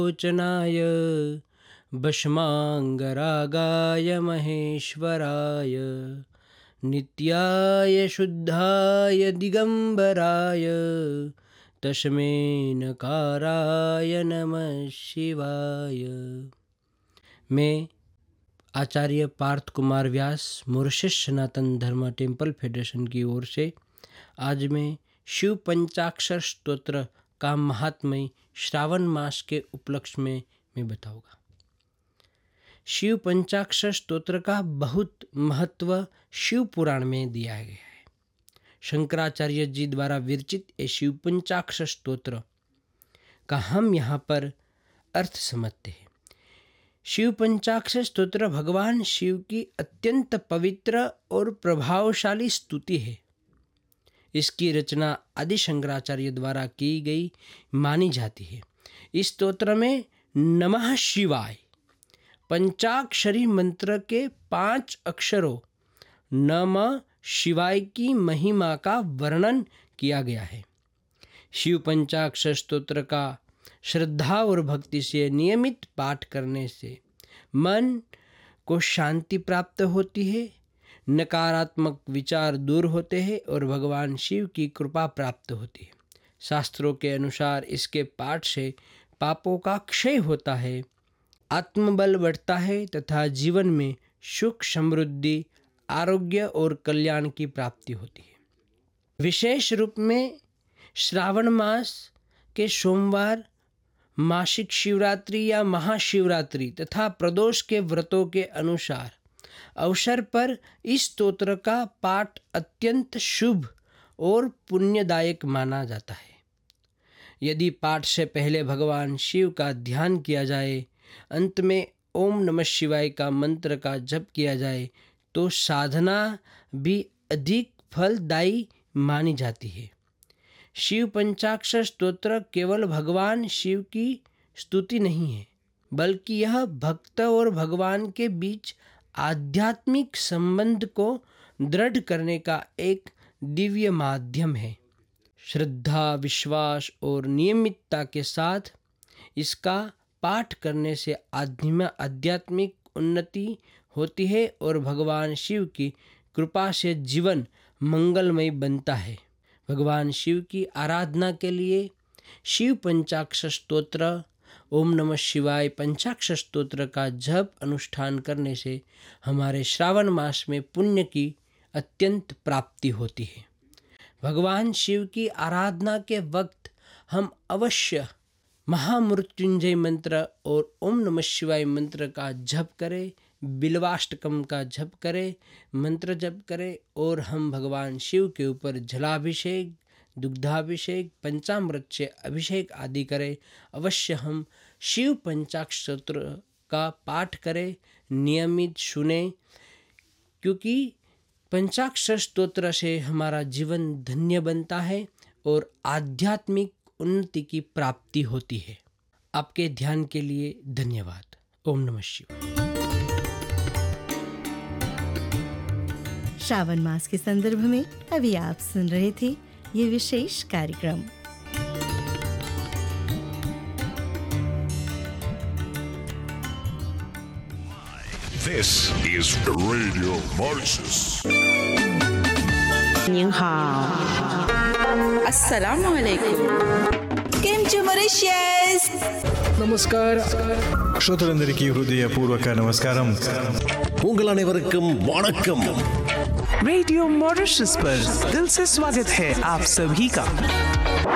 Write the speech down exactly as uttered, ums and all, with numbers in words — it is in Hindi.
लोचनाय भस्मांगरागाय महेश्वराय नित्याय शुद्धाय दिगंबराय तस्मै नकाराय नमः शिवाय। मैं आचार्य पार्थ कुमार व्यास मॉरिशस सनातन धर्म टेम्पल फेडरेशन की ओर से आज मैं शिव पंचाक्षर स्तोत्र का महात्म्य श्रावण मास के उपलक्ष्य में मैं बताऊंगा। शिव पंचाक्षर स्तोत्र का बहुत महत्व शिव पुराण में दिया गया है। शंकराचार्य जी द्वारा विरचित ये शिव पंचाक्षर स्तोत्र का हम यहाँ पर अर्थ समझते हैं। शिव पंचाक्षर स्तोत्र भगवान शिव की अत्यंत पवित्र और प्रभावशाली स्तुति है। इसकी रचना आदि शंकराचार्य द्वारा की गई मानी जाती है। इस स्तोत्र में नमः शिवाय पंचाक्षरी मंत्र के पांच अक्षरों नमः शिवाय की महिमा का वर्णन किया गया है। शिव पंचाक्षर स्तोत्र का श्रद्धा और भक्ति से नियमित पाठ करने से मन को शांति प्राप्त होती है, नकारात्मक विचार दूर होते हैं और भगवान शिव की कृपा प्राप्त होती है। शास्त्रों के अनुसार इसके पाठ से पापों का क्षय होता है, आत्मबल बढ़ता है तथा जीवन में सुख, समृद्धि, आरोग्य और कल्याण की प्राप्ति होती है। विशेष रूप में श्रावण मास के सोमवार, मासिक शिवरात्रि या महाशिवरात्रि तथा प्रदोष के व्रतों के अनुसार अवसर पर इस स्तोत्र का पाठ अत्यंत शुभ और पुण्यदायक माना जाता है। यदि पाठ से पहले भगवान शिव का ध्यान किया जाए, अंत में ओम नमः शिवाय का मंत्र का जप किया जाए तो साधना भी अधिक फलदायी मानी जाती है। शिव पंचाक्षर स्तोत्र केवल भगवान शिव की स्तुति नहीं है, बल्कि यह भक्त और भगवान के बीच आध्यात्मिक संबंध को दृढ़ करने का एक दिव्य माध्यम है। श्रद्धा, विश्वास और नियमितता के साथ इसका पाठ करने से आध्यात्मिक उन्नति होती है और भगवान शिव की कृपा से जीवन मंगलमय बनता है। भगवान शिव की आराधना के लिए शिव पंचाक्षर स्तोत्र, ओम नमः शिवाय पंचाक्षर स्तोत्र का जप अनुष्ठान करने से हमारे श्रावण मास में पुण्य की अत्यंत प्राप्ति होती है। भगवान शिव की आराधना के वक्त हम अवश्य महामृत्युंजय मंत्र और ओम नमः शिवाय मंत्र का जप करें, बिल्वाष्टकम का जप करें, मंत्र जप करें और हम भगवान शिव के ऊपर जलाभिषेक, दुग्धाभिषेक, पंचामृत से अभिषेक आदि करें। अवश्य हम शिव पंचाक्षर स्तोत्र का पाठ करें, नियमित सुने, क्योंकि पंचाक्षर स्तोत्र से हमारा जीवन धन्य बनता है और आध्यात्मिक उन्नति की प्राप्ति होती है। आपके ध्यान के लिए धन्यवाद। ओम नमः शिवाय। श्रावण मास के संदर्भ में अभी आप सुन रहे थे ये विशेष कार्यक्रम। This is Radio Mauritius. 您好 अस्सलामुअलैकुम केम छो मॉरिशस நமஸ்கார் ஸ்ரோதரந்தரிக்கு ஹృదயபூர்வக நமஸ்காரம் உங்கள் அனைவருக்கும் வணக்கம் रेडियो मॉरिशस पर दिल से स्वागत है आप सभी का।